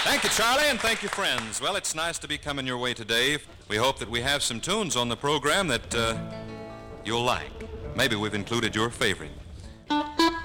Thank you, Charlie, and thank you, friends. Well, it's nice to be coming your way today. We hope that we have some tunes on the program that you'll like. Maybe we've included your favorite.